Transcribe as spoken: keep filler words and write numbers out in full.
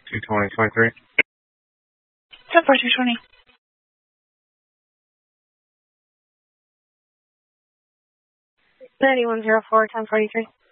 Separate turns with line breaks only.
two twenty twenty-three.
ten four two twenty.
ninety-one zero four, ten forty-three.